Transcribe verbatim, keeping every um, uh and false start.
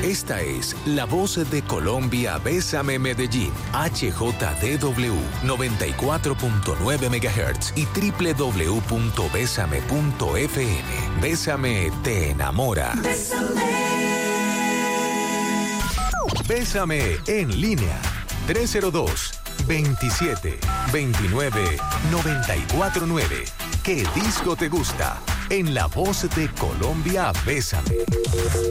Esta es la voz de Colombia. Bésame Medellín, H J D W noventa y cuatro punto nueve megahertz y doble u doble u doble u punto bésame punto f m. Bésame te enamora. Bésame. Bésame en línea. tres cero dos, veintisiete, veintinueve, noventa y cuatro nueve. ¿Qué disco te gusta? En la voz de Colombia, Bésame.